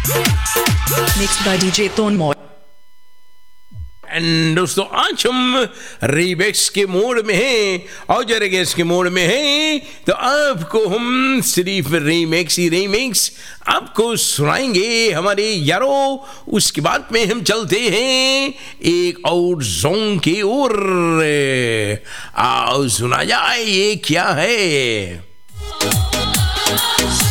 Mixed by DJ Tone Moy. And दोस्तों आज हम रीमिक्स के मोड में हैं और जरेगेस के मोड में हैं, तो आपको हम सिर्फ रीमिक्स आपको सुनाएंगे हमारे यारों। उसके बाद में हम चलते हैं एक और जोन की ओर। आओ सुना जाए ये क्या है।